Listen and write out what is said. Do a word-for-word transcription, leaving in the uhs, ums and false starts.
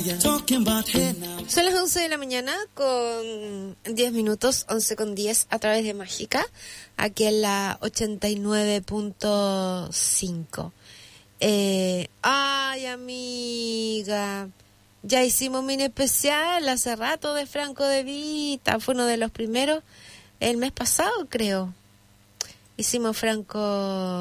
Son las once de la mañana con diez minutos, once con diez a través de Mágica, aquí en la ochenta y nueve punto cinco. Eh, ay, amiga, ya hicimos mini especial hace rato de Franco De Vita, fue uno de los primeros, el mes pasado creo. Hicimos Franco